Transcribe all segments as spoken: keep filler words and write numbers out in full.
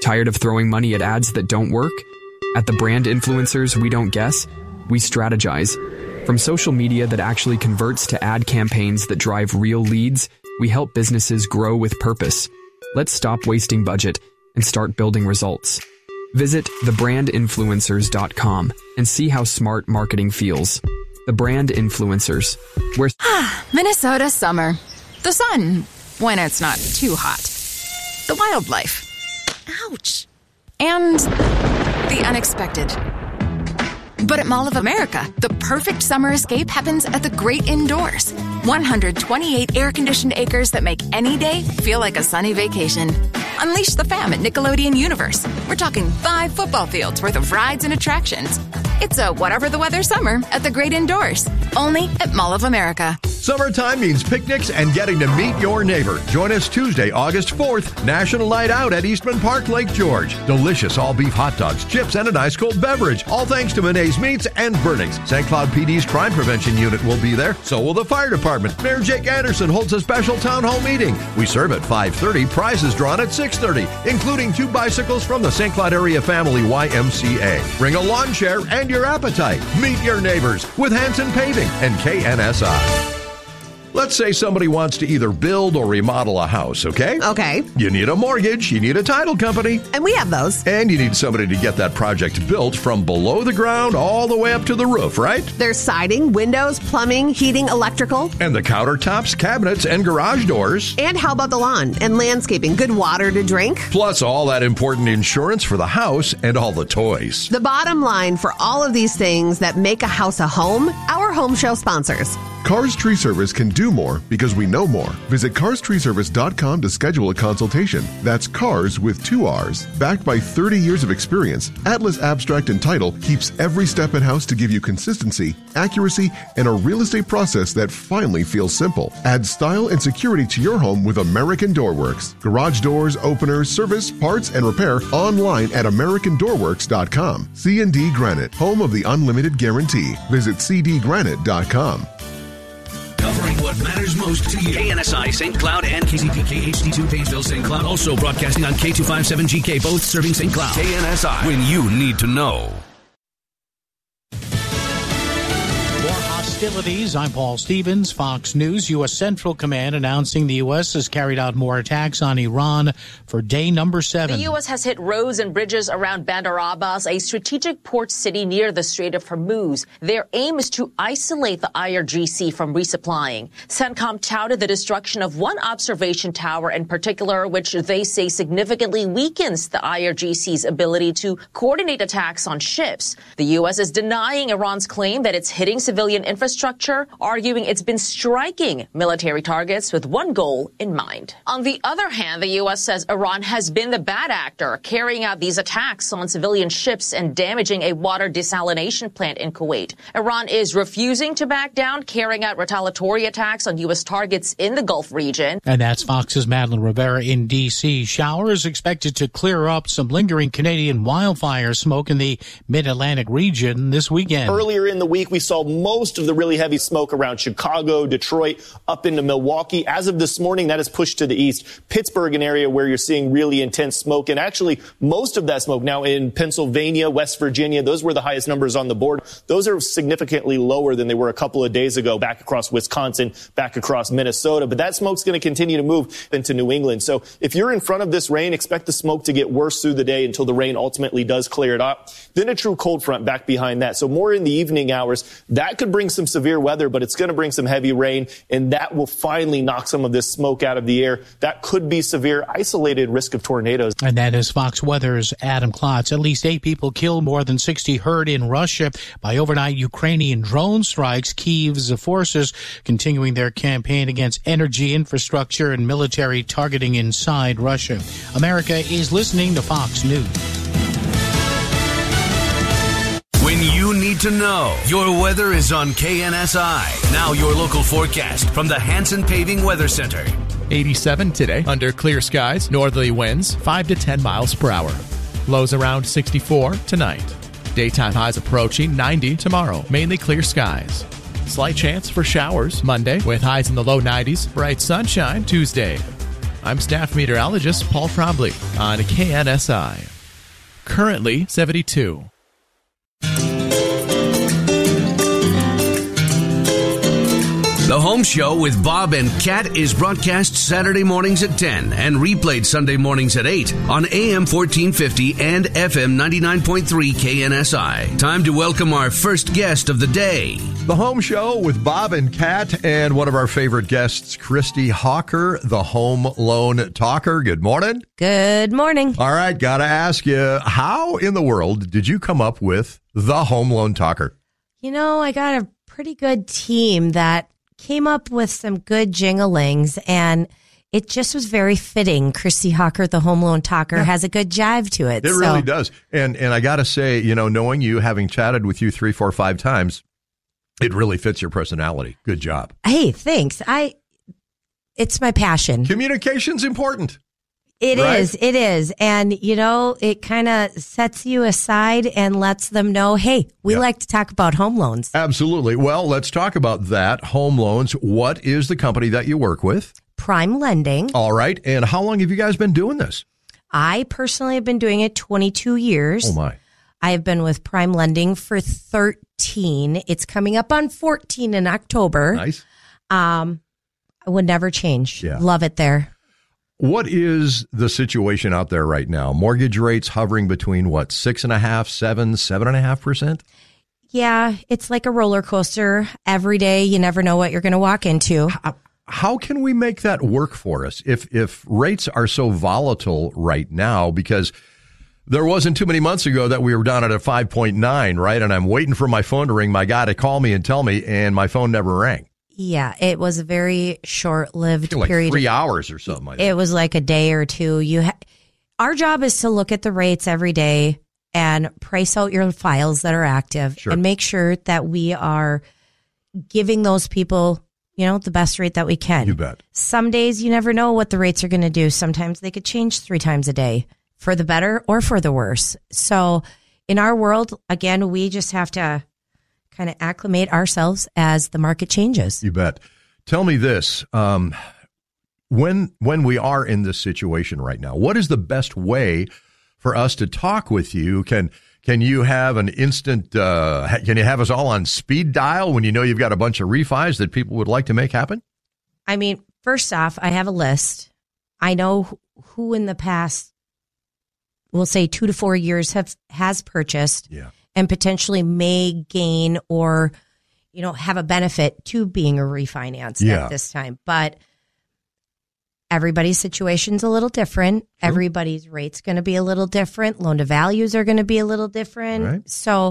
Tired of throwing money at ads that don't work? At the Brand Influencers We Don't Guess, we strategize. From social media that actually converts to ad campaigns that drive real leads, we help businesses grow with purpose. Let's stop wasting budget and start building results. Visit the brand influencers dot com and see how smart marketing feels. The Brand Influencers. Where Minnesota summer. The sun, when it's not too hot. The wildlife. Ouch. And the unexpected. But at Mall of America, the perfect summer escape happens at the great indoors. one hundred twenty-eight air-conditioned acres that make any day feel like a sunny vacation. Unleash the fam at Nickelodeon Universe. We're talking five football fields worth of rides and attractions. It's a whatever the weather summer at the great indoors. Only at Mall of America. Summertime means picnics and getting to meet your neighbor. Join us Tuesday, August fourth, National Night Out at Eastman Park, Lake George. Delicious all-beef hot dogs, chips, and an ice-cold beverage. All thanks to Monet's Meats and Burnings. Saint Cloud P D's Crime Prevention Unit will be there. So will the fire department. Mayor Jake Anderson holds a special town hall meeting. We serve at five thirty, prizes drawn at six thirty, including two bicycles from the Saint Cloud Area Family Y M C A. Bring a lawn chair and your appetite. Meet your neighbors with Hanson Paving and K N S I. Let's say somebody wants to either build or remodel a house, okay? Okay. You need a mortgage, you need a title company. And we have those. And you need somebody to get that project built from below the ground all the way up to the roof, right? There's siding, windows, plumbing, heating, electrical. And the countertops, cabinets, and garage doors. And how about the lawn and landscaping? Good water to drink. Plus all that important insurance for the house and all the toys. The bottom line for all of these things that make a house a home, our home show sponsors. Cars Tree Service can do more because we know more. Visit cars tree service dot com to schedule a consultation. That's cars with two R's. Backed by thirty years of experience, Atlas Abstract and Title keeps every step in-house to give you consistency, accuracy, and a real estate process that finally feels simple. Add style and security to your home with American Door Works. Garage doors, openers, service, parts, and repair online at american door works dot com. C and D Granite, home of the unlimited guarantee. Visit c d granite dot com. Covering what matters most to you. K N S I, Saint Cloud, and K C P K H D two, Painesville, Saint Cloud. Also broadcasting on K two fifty-seven G K, both serving Saint Cloud. K N S I, when you need to know. Hostilities. I'm Paul Stevens, Fox News. U S. Central Command announcing the U S has carried out more attacks on Iran for day number seven. The U S has hit roads and bridges around Bandar Abbas, a strategic port city near the Strait of Hormuz. Their aim is to isolate the I R G C from resupplying. CENTCOM touted the destruction of one observation tower in particular, which they say significantly weakens the I R G C's ability to coordinate attacks on ships. The U S is denying Iran's claim that it's hitting civilian infrastructure. Infrastructure, arguing it's been striking military targets with one goal in mind. On the other hand, the U S says Iran has been the bad actor, carrying out these attacks on civilian ships and damaging a water desalination plant in Kuwait. Iran is refusing to back down, carrying out retaliatory attacks on U S targets in the Gulf region. And that's Fox's Madeline Rivera in D C. Showers expected to clear up some lingering Canadian wildfire smoke in the mid-Atlantic region this weekend. Earlier in the week, we saw most of the really heavy smoke around Chicago, Detroit, up into Milwaukee. As of this morning, that is pushed to the east. Pittsburgh, an area where you're seeing really intense smoke. And actually, most of that smoke now in Pennsylvania, West Virginia, those were the highest numbers on the board. Those are significantly lower than they were a couple of days ago, back across Wisconsin, back across Minnesota. But that smoke's going to continue to move into New England. So if you're in front of this rain, expect the smoke to get worse through the day until the rain ultimately does clear it up. Then a true cold front back behind that. So more in the evening hours. That could bring some severe weather, but it's going to bring some heavy rain, and that will finally knock some of this smoke out of the air. That could be severe, isolated risk of tornadoes. And that is Fox Weather's Adam Klotz. At least eight people killed, more than sixty hurt in Russia by overnight Ukrainian drone strikes. Kyiv's forces continuing their campaign against energy infrastructure and military targeting inside Russia. America is listening to Fox News. When you need to know, your weather is on K N S I. Now your local forecast from the Hanson Paving Weather Center. eighty-seven today, under clear skies, northerly winds five to ten miles per hour. Lows around sixty-four tonight. Daytime highs approaching ninety tomorrow, mainly clear skies. Slight chance for showers Monday with highs in the low nineties, bright sunshine Tuesday. I'm staff meteorologist Paul Trombley on K N S I. Currently seventy-two. The Home Show with Bob and Kat is broadcast Saturday mornings at ten and replayed Sunday mornings at eight on A M fourteen fifty and F M ninety-nine point three K N S I. Time to welcome our first guest of the day. The Home Show with Bob and Kat and one of our favorite guests, Christy Hawker, the home loan talker. Good morning. Good morning. All right, got to ask you, how in the world did you come up with the home loan talker? You know, I got a pretty good team that came up with some good jinglings, and it just was very fitting. Christy Hawker, the home loan talker, yeah. has a good jive to it. It so. really does. And and I got to say, you know, knowing you, having chatted with you three, four, five times, it really fits your personality. Good job. Hey, thanks. I, it's my passion. Communication's important. It right? is. It is. And, you know, it kind of sets you aside and lets them know, hey, we yeah. like to talk about home loans. Absolutely. Well, let's talk about that. Home loans. What is the company that you work with? Prime Lending. All right. And how long have you guys been doing this? I personally have been doing it twenty-two years. Oh, my. I have been with Prime Lending for thirteen. It's coming up on fourteen in October. Nice. Um, I would never change. Yeah. Love it there. What is the situation out there right now? Mortgage rates hovering between what, six and a half, seven, seven and a half percent? Yeah, it's like a roller coaster. Every day, you never know what you're going to walk into. How, how can we make that work for us if if rates are so volatile right now? Because there wasn't too many months ago that we were down at a five point nine, right? And I'm waiting for my phone to ring, my guy to call me and tell me, and my phone never rang. Yeah, it was a very short-lived like period. Three hours or something like that. It was like a day or two. You, ha- Our job is to look at the rates every day and price out your files that are active sure. and make sure that we are giving those people, you know, the best rate that we can. You bet. Some days you never know what the rates are going to do. Sometimes they could change three times a day for the better or for the worse. So in our world, again, we just have to kind of acclimate ourselves as the market changes. You bet. Tell me this. Um, when when we are in this situation right now, what is the best way for us to talk with you? Can can you have an instant, uh, can you have us all on speed dial when you know you've got a bunch of refis that people would like to make happen? I mean, first off, I have a list. I know who in the past, we'll say two to four years have has purchased. Yeah. And potentially may gain or, you know, have a benefit to being a refinance yeah. at this time. But everybody's situation's a little different. True. Everybody's rate's going to be a little different. Loan to values are going to be a little different. Right. So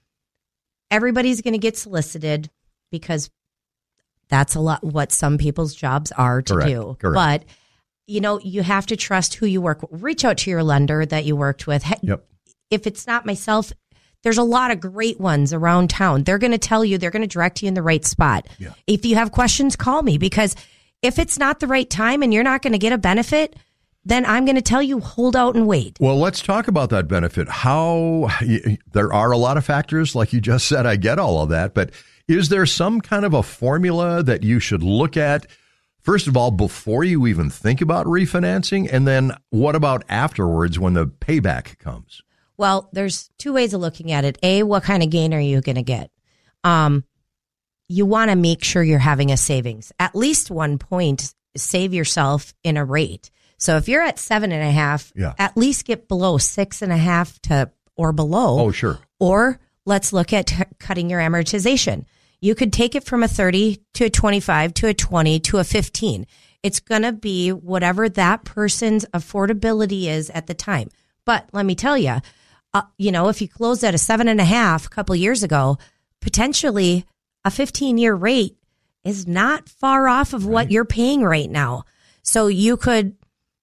everybody's going to get solicited because that's a lot what some people's jobs are to Correct. do. Correct. But, you know, you have to trust who you work with. Reach out to your lender that you worked with. Yep. If it's not myself, there's a lot of great ones around town. They're going to tell you, they're going to direct you in the right spot. Yeah. If you have questions, call me, because if it's not the right time and you're not going to get a benefit, then I'm going to tell you, hold out and wait. Well, let's talk about that benefit. How there are a lot of factors, like you just said, I get all of that, but is there some kind of a formula that you should look at, first of all, before you even think about refinancing? And then what about afterwards when the payback comes? Well, there's two ways of looking at it. A, what kind of gain are you going to get? Um, you want to make sure you're having a savings. At least one point, save yourself in a rate. So if you're at seven and a half, yeah. at least get below six and a half to or below. Oh, sure. Or let's look at t- cutting your amortization. You could take it from a thirty to a twenty-five to a twenty to a fifteen. It's going to be whatever that person's affordability is at the time. But let me tell you, Uh, you know, if you closed at a seven and a half a couple years ago, potentially a fifteen year rate is not far off of right. what you're paying right now. So you could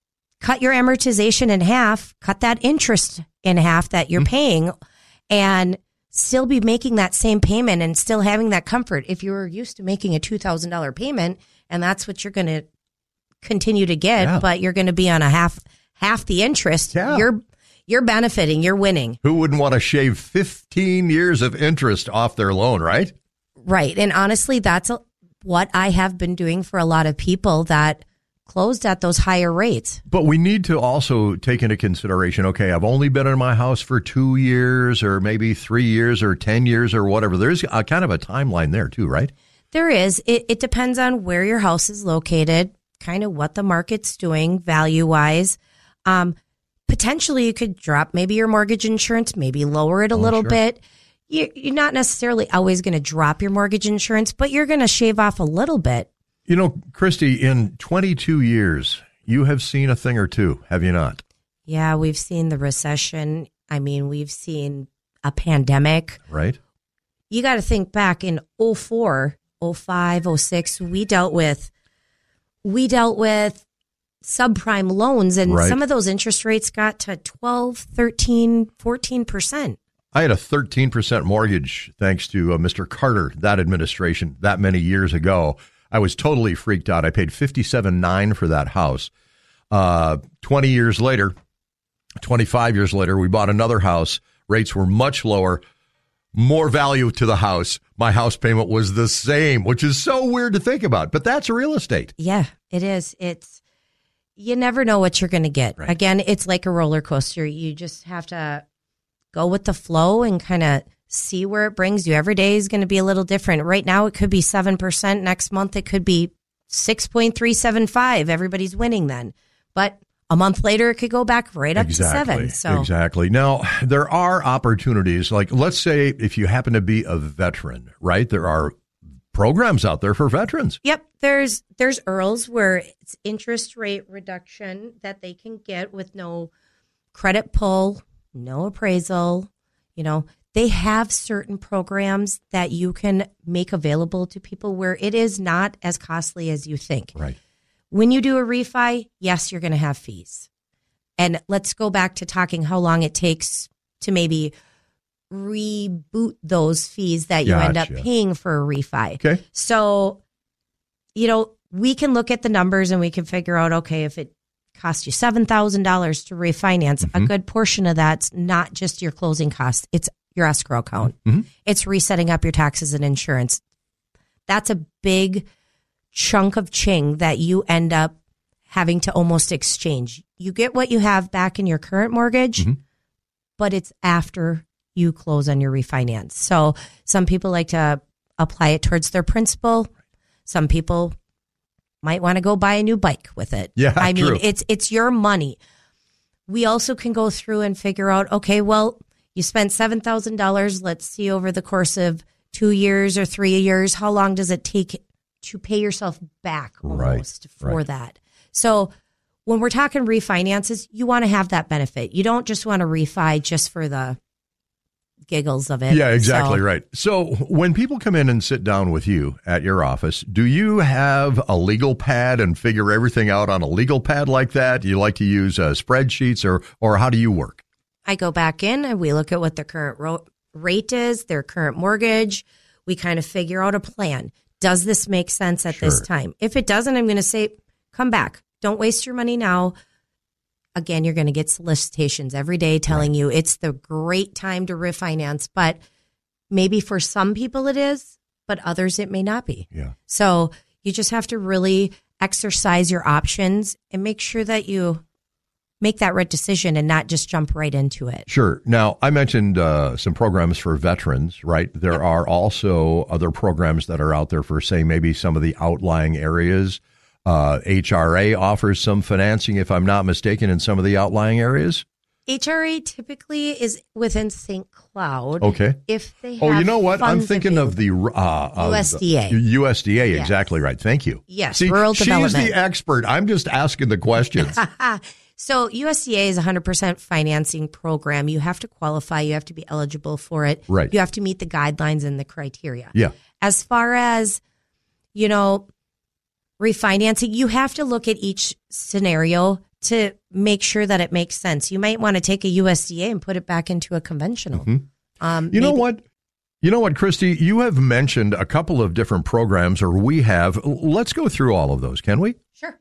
cut your amortization in half, cut that interest in half that you're mm-hmm. paying, and still be making that same payment and still having that comfort. If you were used to making a two thousand dollars payment and that's what you're going to continue to get, yeah. but you're going to be on a half, half the interest, yeah. you're You're benefiting. You're winning. Who wouldn't want to shave fifteen years of interest off their loan, right? Right. And honestly, that's a, what I have been doing for a lot of people that closed at those higher rates. But we need to also take into consideration, okay, I've only been in my house for two years or maybe three years or ten years or whatever. There's a kind of a timeline there too, right? There is. It, it depends on where your house is located, kind of what the market's doing value-wise. Um, potentially, you could drop maybe your mortgage insurance, maybe lower it a oh, little sure. bit. You, you're not necessarily always going to drop your mortgage insurance, but you're going to shave off a little bit. You know, Christy, in twenty-two years, you have seen a thing or two, have you not? Yeah, we've seen the recession. I mean, we've seen a pandemic. Right. You got to think back in oh four, oh five, oh six, we dealt with we dealt with subprime loans, and right. some of those interest rates got to twelve, thirteen, fourteen percent. I had a thirteen percent mortgage thanks to uh, Mister Carter, that administration, that many years ago. I was totally freaked out. I paid fifty-seven thousand nine hundred dollars for that house. Uh, twenty years later, twenty-five years later, we bought another house. Rates were much lower, more value to the house. My house payment was the same, which is so weird to think about. But that's real estate. Yeah, it is. It's you never know what you're going to get. Right. Again, it's like a roller coaster. You just have to go with the flow and kind of see where it brings you. Every day is going to be a little different. Right now, it could be seven percent. Next month, it could be six point three seven five. Everybody's winning then. But a month later, it could go back right up exactly, to seven. So. Exactly. Now, there are opportunities. Like, let's say if you happen to be a veteran, right? There are programs out there for veterans. Yep. There's there's E R Ls where it's interest rate reduction that they can get with no credit pull, no appraisal. You know, they have certain programs that you can make available to people where it is not as costly as you think. Right. When you do a refi, yes, you're going to have fees. And let's go back to talking how long it takes to maybe reboot those fees that you Gotcha. end up paying for a refi. Okay. So, you know, we can look at the numbers and we can figure out, okay, if it costs you seven thousand dollars to refinance, mm-hmm. a good portion of that's not just your closing costs. It's your escrow account. Mm-hmm. It's resetting up your taxes and insurance. That's a big chunk of ching that you end up having to almost exchange. You get what you have back in your current mortgage, mm-hmm. but it's after you close on your refinance. So some people like to apply it towards their principal. Some people might want to go buy a new bike with it. Yeah, I true. mean, it's it's your money. We also can go through and figure out, okay, well, you spent seven thousand dollars. Let's see over the course of two years or three years, how long does it take to pay yourself back almost right, for right. that? So when we're talking refinances, you want to have that benefit. You don't just want to refi just for the giggles of it. Yeah, exactly so, right. So when people come in and sit down with you at your office, do you have a legal pad and figure everything out on a legal pad like that? Do you like to use uh, spreadsheets or or how do you work? I go back in and we look at what their current ro- rate is, their current mortgage. We kind of figure out a plan. Does this make sense at Sure. this time? If it doesn't, I'm going to say, come back. Don't waste your money now. Again, you're going to get solicitations every day telling right. you it's the great time to refinance, but maybe for some people it is, but others it may not be. Yeah. So you just have to really exercise your options and make sure that you make that right decision and not just jump right into it. Sure. Now, I mentioned uh, some programs for veterans, right? There yep. are also other programs that are out there for, say, maybe some of the outlying areas. Uh, H R A offers some financing, if I'm not mistaken, in some of the outlying areas. H R A typically is within Saint Cloud. Okay. If they have oh, you know what? I'm funds thinking of the uh, U S D A. Of the U S D A, yes. Exactly right. Thank you. Yes, See, rural she's development. the expert. I'm just asking the questions. So U S D A is a one hundred percent financing program. You have to qualify. You have to be eligible for it. Right. You have to meet the guidelines and the criteria. Yeah. As far as, you know, refinancing, you have to look at each scenario to make sure that it makes sense. You might want to take a U S D A and put it back into a conventional. Mm-hmm. Um, you know maybe- what? You know what, Christy? You have mentioned a couple of different programs, or we have. Let's go through all of those, can we? Sure.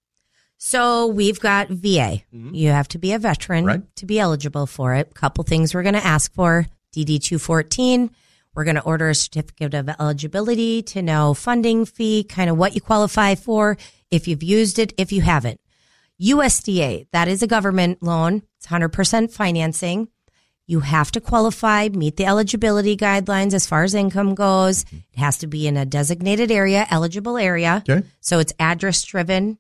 So we've got V A. Mm-hmm. You have to be a veteran right. to be eligible for it. A couple things we're going to ask for. D D two fourteen. We're going to order a certificate of eligibility to know funding fee, kind of what you qualify for. if you've used it, if you haven't. U S D A, that is a government loan. It's one hundred percent financing. You have to qualify, meet the eligibility guidelines as far as income goes. It has to be in a designated area, eligible area. Okay. So it's address driven,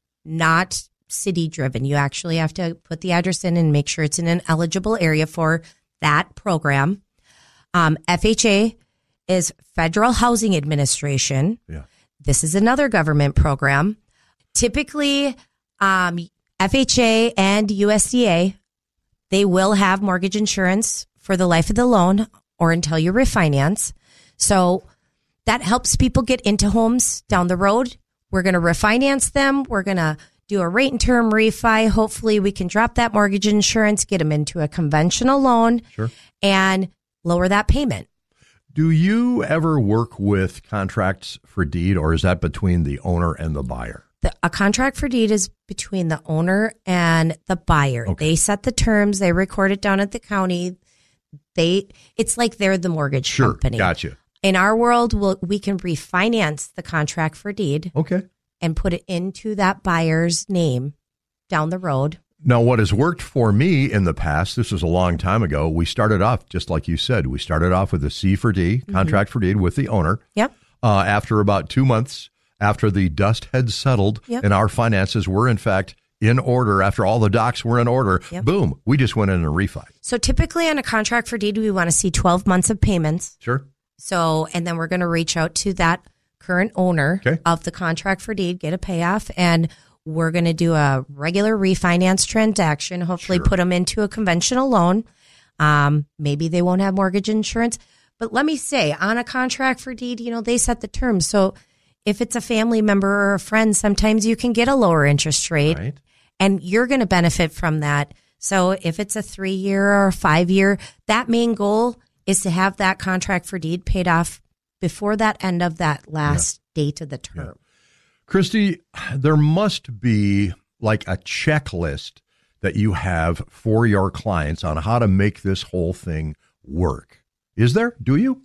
not city driven. You actually have to put the address in and make sure it's in an eligible area for that program. Um, F H A is Federal Housing Administration. Yeah. This is another government program. Typically, um, F H A and U S D A, they will have mortgage insurance for the life of the loan or until you refinance. So that helps people get into homes down the road. We're going to refinance them. We're going to do a rate and term refi. Hopefully we can drop that mortgage insurance, get them into a conventional loan, Sure. and lower that payment. Do you ever work with contracts for deed, or is that between the owner and the buyer? The, a contract for deed is between the owner and the buyer. Okay. They set the terms. They record it down at the county. They, it's like they're the mortgage Sure. company. Gotcha. In our world, we'll, we can refinance the contract for deed Okay. and put it into that buyer's name down the road. Now, what has worked for me in the past, this was a long time ago, we started off, just like you said, we started off with a C for D, Mm-hmm. contract for deed with the owner. Yep. Uh, after about two months, after the dust had settled Yep. and our finances were, in fact, in order, after all the docs were in order, Yep. boom, we just went in and refi. So typically on a contract for deed, we want to see twelve months of payments. Sure. So, and then we're going to reach out to that current owner Okay. of the contract for deed, get a payoff, and we're going to do a regular refinance transaction, hopefully Sure. put them into a conventional loan. Um, maybe they won't have mortgage insurance. But let me say, on a contract for deed, you know, they set the terms. So if it's a family member or a friend, sometimes you can get a lower interest rate, Right. and you're going to benefit from that. So if it's a three-year or a five-year, that main goal is to have that contract for deed paid off before that end of that last date of the term. Christy, there must be like a checklist that you have for your clients on how to make this whole thing work. Is there? Do you?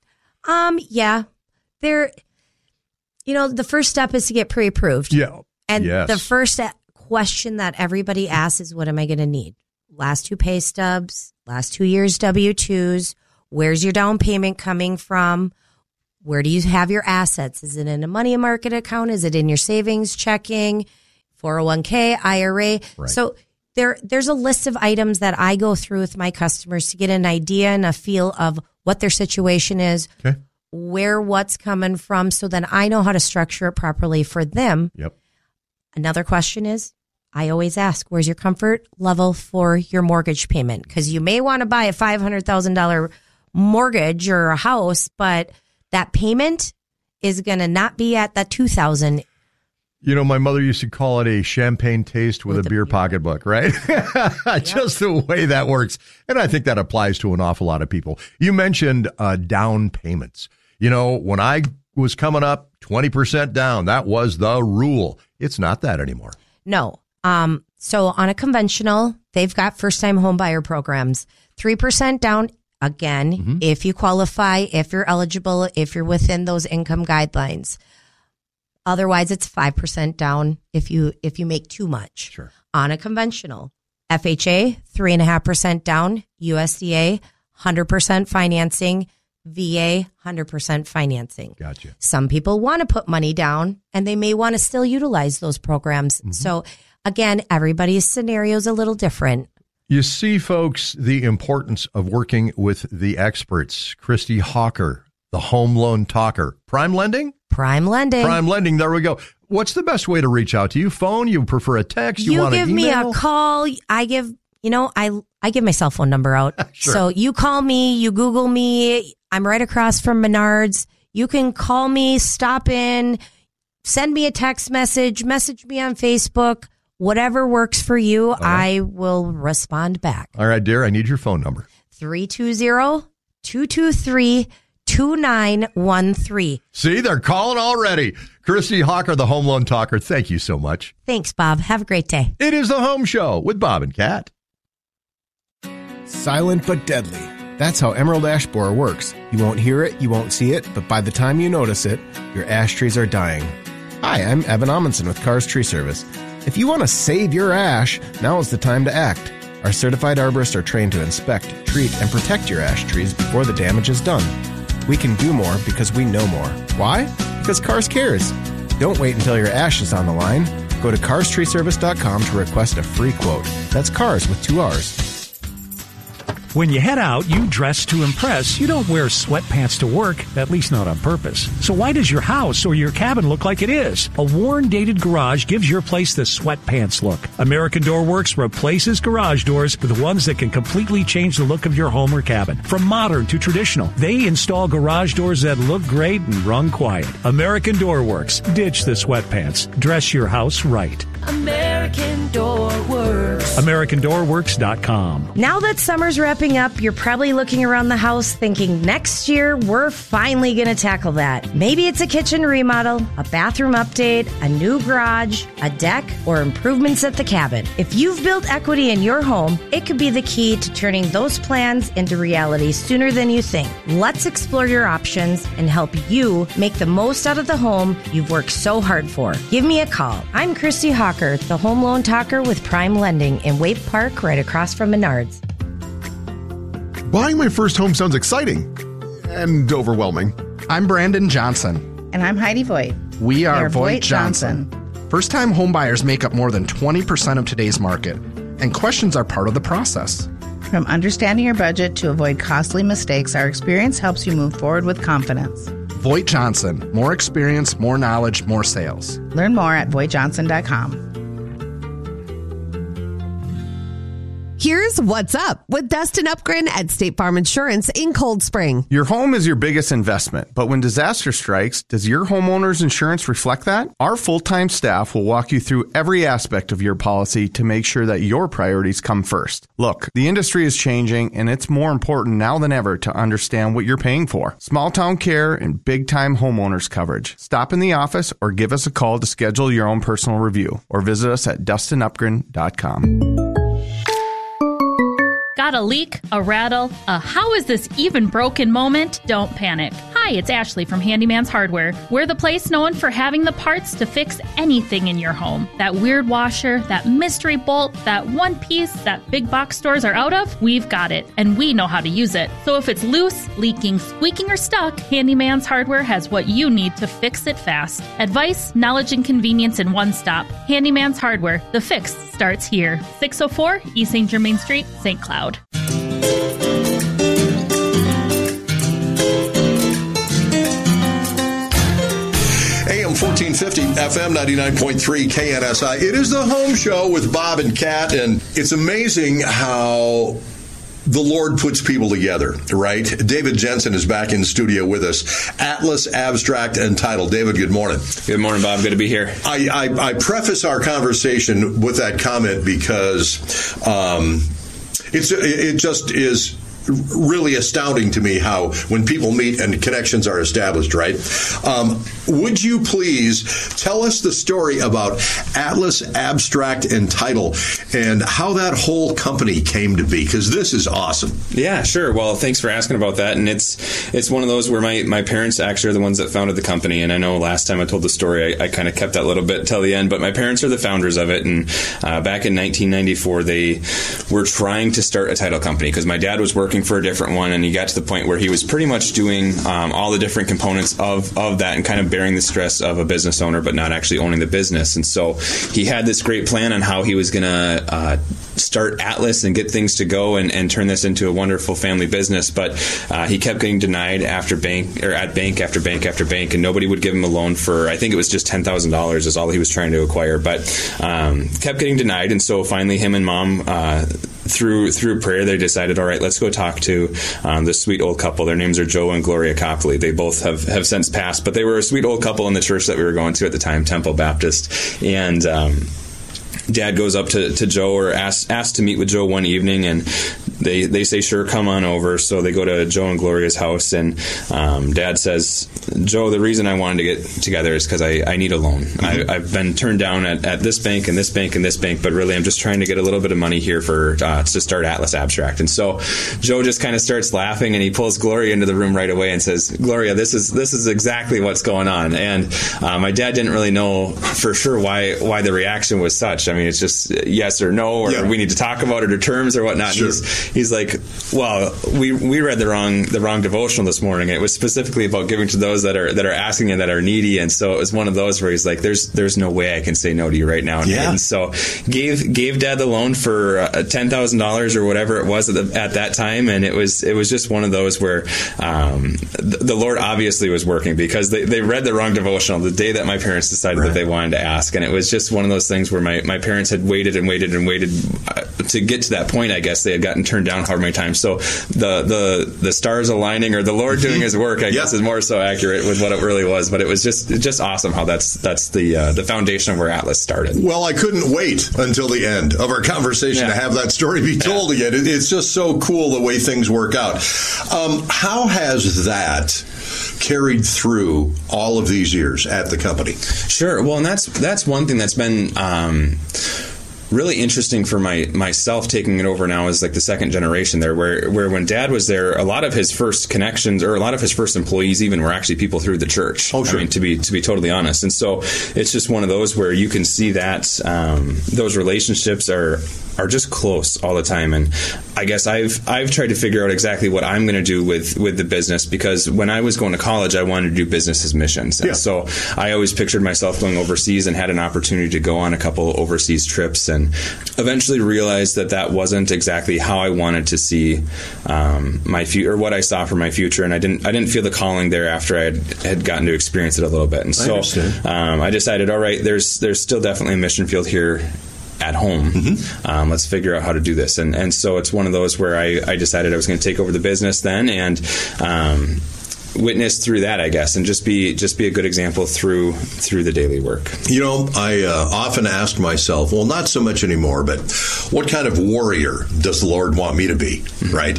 Um, yeah. There, you know, the first step is to get pre-approved. Yeah. And Yes. the first question that everybody asks is, what am I going to need? Last two pay stubs, last two years W two's, where's your down payment coming from? Where do you have your assets? Is it in a money market account? Is it in your savings checking, four oh one k, I R A? Right. So there, there's a list of items that I go through with my customers to get an idea and a feel of what their situation is, Okay. where what's coming from, so then I know how to structure it properly for them. Yep. Another question is, I always ask, where's your comfort level for your mortgage payment? Because you may want to buy a five hundred thousand dollars mortgage or a house, but that payment is going to not be at that two thousand dollars. You know, my mother used to call it a champagne taste with, With a a beer beer. pocketbook, right? Just the way that works. And I think that applies to an awful lot of people. You mentioned uh, down payments. You know, when I was coming up, twenty percent down, that was the rule. It's not that anymore. No. Um, so on a conventional, they've got first-time home buyer programs. three percent down, again, Mm-hmm. if you qualify, if you're eligible, if you're within those income guidelines. Otherwise, it's five percent down if you if you make too much. Sure. On a conventional, F H A, three point five percent down, U S D A, one hundred percent financing, V A, one hundred percent financing. Gotcha. Some people want to put money down and they may want to still utilize those programs. Mm-hmm. So again, everybody's scenario is a little different. You see, folks, the importance of working with the experts. Christy Hawker, the home loan talker. Prime lending? Prime lending. Prime lending. There we go. What's the best way to reach out to you? Phone? You prefer a text? You, You want give an me email? a call. I give, you know, I, I give my cell phone number out. Sure. So you call me, you Google me. I'm right across from Menards. You can call me, stop in, send me a text message, message me on Facebook. Whatever works for you, right. I will respond back. All right, dear, I need your phone number. three two zero, two two three, two nine one three. See, they're calling already. Christy Hawker, the home loan talker, thank you so much. Thanks, Bob. Have a great day. It is the Home Show with Bob and Kat. Silent but deadly. That's how emerald ash borer works. You won't hear it, you won't see it, but by the time you notice it, your ash trees are dying. Hi, I'm Evan Amundsen with Cars Tree Service. If you want to save your ash, now is the time to act. Our certified arborists are trained to inspect, treat, and protect your ash trees before the damage is done. We can do more because we know more. Why? Because Cars cares. Don't wait until your ash is on the line. Go to cars tree service dot com to request a free quote. That's cars with two R's. When you head out, you dress to impress. You don't wear sweatpants to work, at least not on purpose. So why does your house or your cabin look like it is? A worn, dated garage gives your place the sweatpants look. American Door Works replaces garage doors with ones that can completely change the look of your home or cabin. From modern to traditional, they install garage doors that look great and run quiet. American Door Works. Ditch the sweatpants. Dress your house right. American Door Works. American Door Works dot com. Now that summer's wrapping up, you're probably looking around the house thinking next year we're finally going to tackle that. Maybe it's a kitchen remodel, a bathroom update, a new garage, a deck, or improvements at the cabin. If you've built equity in your home, it could be the key to turning those plans into reality sooner than you think. Let's explore your options and help you make the most out of the home you've worked so hard for. Give me a call. I'm Christy Hawker, the home loan talker with Prime Lending in Waite Park, right across from Menards. Buying my first home sounds exciting and overwhelming. I'm Brandon Johnson. And I'm Heidi Voigt. We are, are Voigt, Voigt Johnson. Johnson. First-time home buyers make up more than twenty percent of today's market, and questions are part of the process. From understanding your budget to avoid costly mistakes, our experience helps you move forward with confidence. Voigt Johnson. More experience, more knowledge, more sales. Learn more at voigt johnson dot com. Here's what's up with Dustin Upgren at State Farm Insurance in Cold Spring. Your home is your biggest investment, but when disaster strikes, does your homeowner's insurance reflect that? Our full-time staff will walk you through every aspect of your policy to make sure that your priorities come first. Look, the industry is changing, and it's more important now than ever to understand what you're paying for. Small-town care and big-time homeowners coverage. Stop in the office or give us a call to schedule your own personal review, or visit us at dustin upgren dot com. Got a leak, a rattle, a how is this even broken moment? Don't panic. Hi, it's Ashley from Handyman's Hardware. We're the place known for having the parts to fix anything in your home. That weird washer, that mystery bolt, that one piece that big box stores are out of, we've got it, and we know how to use it. So if it's loose, leaking, squeaking, or stuck, Handyman's Hardware has what you need to fix it fast. Advice, knowledge, and convenience in one stop. Handyman's Hardware. The fix starts here. six oh four East Saint Germain Street, Saint Cloud. A M fourteen fifty, F M ninety-nine point three, K N S I. It is the home show with Bob and Kat, and it's amazing how the Lord puts people together, right? David Jensen is back in studio with us. Atlas Abstract and Title. David, good morning. Good morning, Bob. Good to be here. I, I, I preface our conversation with that comment because um, it's it just is really astounding to me how when people meet and connections are established, right? Um, would you please tell us the story about Atlas Abstract and Title and how that whole company came to be? Because this is awesome. Yeah, sure. Well, thanks for asking about that. And it's it's one of those where my, my parents actually are the ones that founded the company. And I know last time I told the story, I, I kind of kept that a little bit till the end. But my parents are the founders of it. And uh, back in nineteen ninety-four, they were trying to start a title company because my dad was working for a different one, and he got to the point where he was pretty much doing um, all the different components of, of that and kind of bearing the stress of a business owner, but not actually owning the business. And so he had this great plan on how he was going to uh, start Atlas and get things to go and, and turn this into a wonderful family business. But uh, he kept getting denied after bank or at bank after bank after bank, and nobody would give him a loan for, I think it was just ten thousand dollars is all he was trying to acquire, but um, kept getting denied. And so finally him and mom, uh, through through prayer, they decided, all right, let's go talk to um, this sweet old couple. Their names are Joe and Gloria Copley. They both have, have since passed, but they were a sweet old couple in the church that we were going to at the time, Temple Baptist. And um, Dad goes up to, to Joe or asks, asks to meet with Joe one evening, and they they say, sure, come on over. So they go to Joe and Gloria's house, and um, Dad says, Joe, the reason I wanted to get together is because I, I need a loan. Mm-hmm. I, I've been turned down at, at this bank and this bank and this bank, but really I'm just trying to get a little bit of money here for uh, to start Atlas Abstract. And so Joe just kind of starts laughing, and he pulls Gloria into the room right away and says, Gloria, this is this is exactly what's going on. And uh, my dad didn't really know for sure why why the reaction was such. I mean, it's just yes or no, or yeah. we need to talk about it, or terms or whatnot. Sure. He's he's like, well, we we read the wrong the wrong devotional this morning. It was specifically about giving to those that are that are asking and that are needy. And so it was one of those where he's like, there's there's no way I can say no to you right now. And, yeah. and so gave gave Dad the loan for uh, ten thousand dollars or whatever it was at, the, at that time. And it was it was just one of those where um, the, the Lord obviously was working, because they, they read the wrong devotional the day that my parents decided right. that they wanted to ask. And it was just one of those things where my, my parents had waited and waited and waited uh, to get to that point. I guess they had gotten turned down however many times. So the the the stars aligning, or the Lord doing His work, I yep. guess is more so accurate with what it really was. But it was just just awesome how that's that's the uh, the foundation of where Atlas started. Well, I couldn't wait until the end of our conversation yeah. to have that story be told yeah. again. It, it's just so cool the way things work out. Um, how has that carried through all of these years at the company? Sure. Well, and that's that's one thing that's been um, really interesting for my myself taking it over now as like the second generation there, where where when Dad was there, a lot of his first connections or a lot of his first employees even were actually people through the church. Oh, sure. I mean, to be to be totally honest. And so it's just one of those where you can see that um, those relationships are are just close all the time. And I guess I've I've tried to figure out exactly what I'm going to do with, with the business, because when I was going to college, I wanted to do business as missions. And yeah. so I always pictured myself going overseas, and had an opportunity to go on a couple overseas trips, and eventually realized that that wasn't exactly how I wanted to see um, my future, or what I saw for my future. And I didn't I didn't feel the calling there after I had, had gotten to experience it a little bit. And so I, um, I decided, all right, there's there's still definitely a mission field here at home. Mm-hmm. Um, let's figure out how to do this. And and so it's one of those where I, I decided I was going to take over the business then, and um, witness through that, I guess, and just be just be a good example through through the daily work. You know, I uh, often ask myself, well, not so much anymore, but what kind of warrior does the Lord want me to be, mm-hmm. right?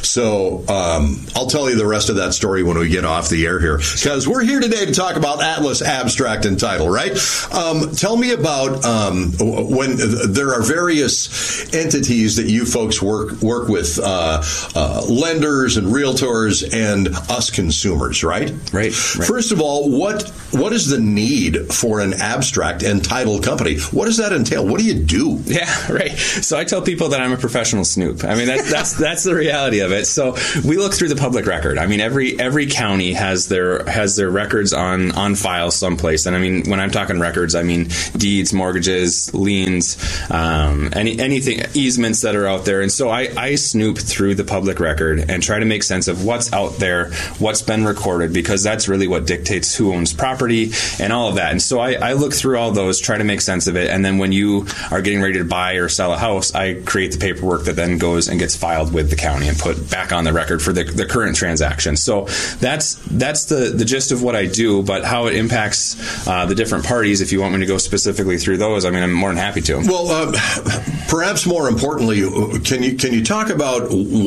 So um, I'll tell you the rest of that story when we get off the air here, because we're here today to talk about Atlas Abstract and Title, right? Um, tell me about um, when there are various entities that you folks work work with, uh, uh, lenders and realtors and us consumers. Right? right? Right. First of all, what what is the need for an abstract and title company? What does that entail? What do you do? Yeah, right. So I tell people that I'm a professional snoop. I mean, that's that's that's the reality of it. So we look through the public record. I mean, every every county has their has their records on on file someplace. And I mean, when I'm talking records, I mean deeds, mortgages, liens, um, any anything, easements that are out there. And so I, I snoop through the public record and try to make sense of what's out there, what's been recorded, because that's really what dictates who owns property and all of that. And so I, I look through all those, try to make sense of it, and then when you are getting ready to buy or sell a house, I create the paperwork that then goes and gets filed with the county and put back on the record for the, the current transaction. So that's that's the, the gist of what I do, but how it impacts uh, the different parties, if you want me to go specifically through those, I mean, I'm more than happy to. Well, uh, perhaps more importantly, can you can you talk about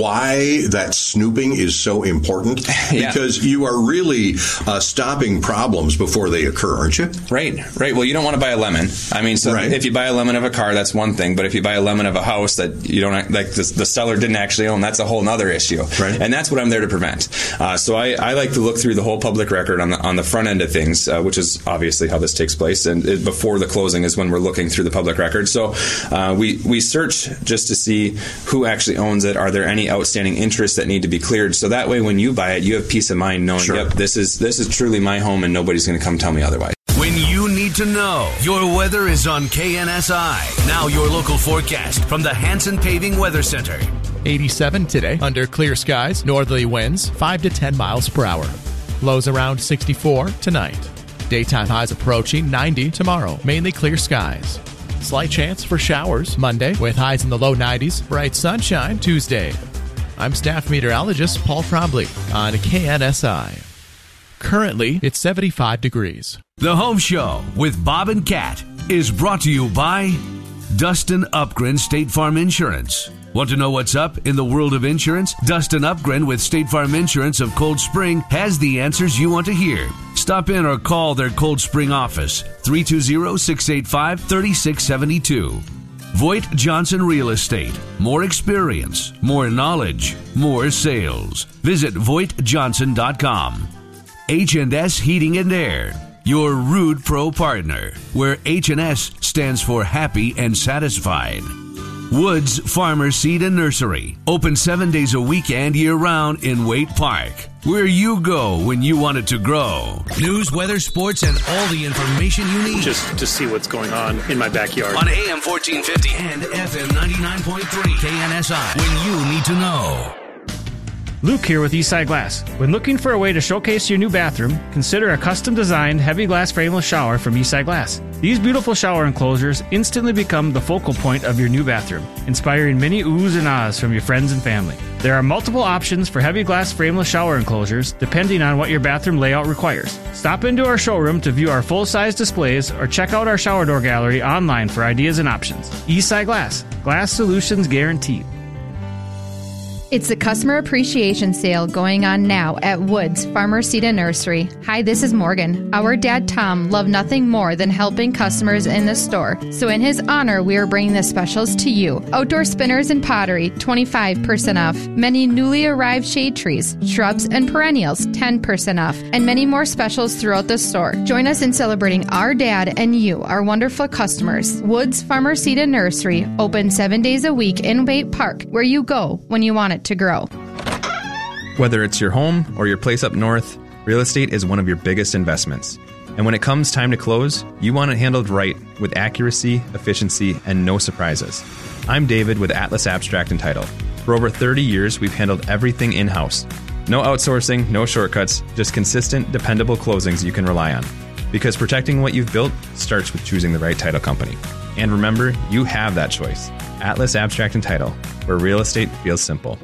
why that snooping is so important? Yeah. Because you are really uh, stopping problems before they occur, aren't you? Right, right. Well, you don't want to buy a lemon. I mean, so right. if you buy a lemon of a car, that's one thing. But if you buy a lemon of a house that you don't, like the, the seller didn't actually own, that's a whole other issue. Right. And that's what I'm there to prevent. Uh, so I, I like to look through the whole public record on the on the front end of things, uh, which is obviously how this takes place. And it, before the closing is when we're looking through the public record. So uh, we we search just to see who actually owns it. Are there any outstanding interests that need to be cleared? So that way, when you buy it, you have peace of mind knowing, sure. yep, this is this is truly my home, and nobody's going to come tell me otherwise. When you need to know, your weather is on K N S I. Now your local forecast from the Hanson Paving Weather Center. eighty-seven today, under clear skies, northerly winds, five to ten miles per hour. Lows around sixty-four tonight. Daytime highs approaching ninety tomorrow, mainly clear skies. Slight chance for showers Monday, with highs in the low nineties, bright sunshine Tuesday. I'm staff meteorologist Paul Trombley on K N S I. Currently, it's seventy-five degrees. The Home Show with Bob and Kat is brought to you by Dustin Upgren State Farm Insurance. Want to know what's up in the world of insurance? Dustin Upgren with State Farm Insurance of Cold Spring has the answers you want to hear. Stop in or call their Cold Spring office, three two zero, six eight five, three six seven two. Voigt Johnson Real Estate. More experience, more knowledge, more sales. Visit voigt johnson dot com. H and S Heating and Air, your Rude Pro partner, where H and S stands for happy and satisfied. Woods Farmer Seed and Nursery, open seven days a week and year-round in Waite Park, where you go when you want it to grow. News, weather, sports, and all the information you need. Just to see what's going on in my backyard. On A M fourteen fifty and F M ninety-nine point three K N S I, when you need to know. Luke here with Eastside Glass. When looking for a way to showcase your new bathroom, consider a custom-designed heavy glass frameless shower from Eastside Glass. These beautiful shower enclosures instantly become the focal point of your new bathroom, inspiring many oohs and ahs from your friends and family. There are multiple options for heavy glass frameless shower enclosures depending on what your bathroom layout requires. Stop into our showroom to view our full-size displays or check out our shower door gallery online for ideas and options. Eastside Glass. Glass solutions guaranteed. It's the Customer Appreciation Sale going on now at Woods Farmer Seed and Nursery. Hi, this is Morgan. Our dad, Tom, loved nothing more than helping customers in the store. So in his honor, we are bringing the specials to you. Outdoor spinners and pottery, twenty-five percent off. Many newly arrived shade trees, shrubs, and perennials, ten percent off. And many more specials throughout the store. Join us in celebrating our dad and you, our wonderful customers. Woods Farmer Seed and Nursery, open seven days a week in Waite Park, where you go when you want it to grow. Whether it's your home or your place up north, real estate is one of your biggest investments. And when it comes time to close, you want it handled right with accuracy, efficiency, and no surprises. I'm David with Atlas Abstract and Title. For over thirty years, we've handled everything in-house. No outsourcing, no shortcuts, just consistent, dependable closings you can rely on. Because protecting what you've built starts with choosing the right title company. And remember, you have that choice. Atlas Abstract and Title, where real estate feels simple.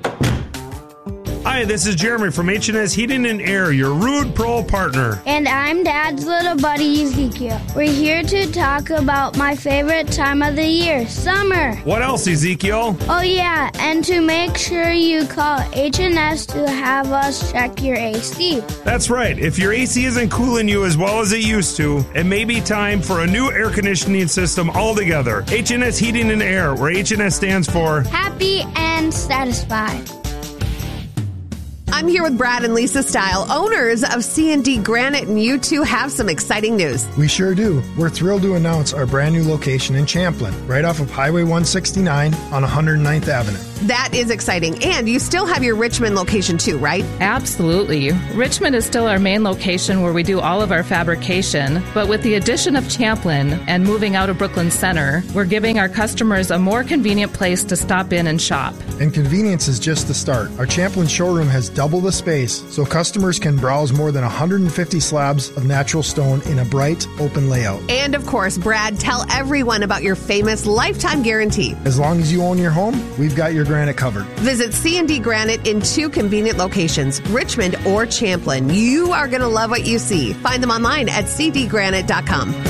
Hi, this is Jeremy from H and S Heating and Air, your Rude Pro partner. And I'm Dad's little buddy, Ezekiel. We're here to talk about my favorite time of the year, summer. What else, Ezekiel? Oh, yeah, and to make sure you call H and S to have us check your A C. That's right. If your A C isn't cooling you as well as it used to, it may be time for a new air conditioning system altogether. H and S Heating and Air, where H and S stands for Happy and Satisfied. I'm here with Brad and Lisa Style, owners of C and D Granite, and you two have some exciting news. We sure do. We're thrilled to announce our brand new location in Champlin, right off of Highway one sixty-nine on one hundred ninth Avenue. That is exciting. And you still have your Richmond location too, right? Absolutely. Richmond is still our main location where we do all of our fabrication, but with the addition of Champlin and moving out of Brooklyn Center, we're giving our customers a more convenient place to stop in and shop. And convenience is just the start. Our Champlin showroom has double the space, so customers can browse more than one hundred fifty slabs of natural stone in a bright, open layout. And of course, Brad, tell everyone about your famous lifetime guarantee. As long as you own your home, we've got your granite covered. Visit C and D Granite in two convenient locations, Richmond or Champlin. You are going to love what you see. Find them online at c d granite dot com.